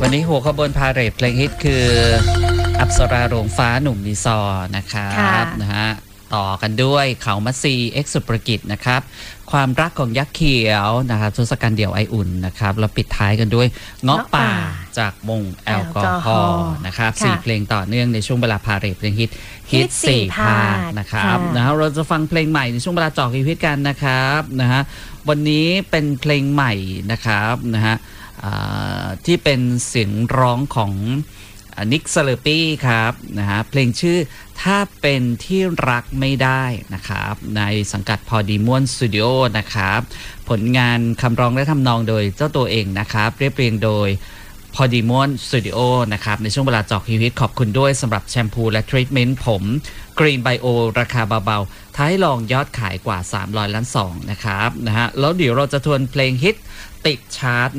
วันนี้หัวขบวนพาเหรดเพลงฮิตคืออัปสราโรงฟ้าหนุ่มดีซอนะครับนะฮะต่อกันด้วยเขามัซีเอ็กซ์สุปรกิจนะครับความรักของยักษ์เขียวนะครับทศกัณฐ์เดี่ยวไออุ่นนะครับแล้วปิดท้ายกันด้วยเงาะป่าจากวงแอลกอฮอล์นะครับ4เพลงต่อเนื่องในช่วงเวลาพาเหรดเพลงฮิต4 ภาคนะครับนะฮะเราจะฟังเพลงใหม่ในช่วงเวลาเจาะฮิตกันนะครับนะฮะวันนี้เป็นเพลงใหม่นะครับนะฮะที่เป็นเสียงร้องของนิก สเลอร์ปี้ครับนะฮะเพลงชื่อถ้าเป็นที่รักไม่ได้นะครับในสังกัดพอดีม่วนสตูดิโอนะครับผลงานคำร้องและทำนองโดยเจ้าตัวเองนะครับเรียบเรียงโดยพอดีม่วนสตูดิโอนะครับในช่วงเวลาเจาะฮิตขอบคุณด้วยสำหรับแชมพูและทรีทเมนต์ผมกรีนไบโอราคาเบาๆท้ายลองยอดขายกว่า300 ล้าน2นะครับนะฮะแล้วเดี๋ยวเราจะทวนเพลงฮิตติดชาร์ต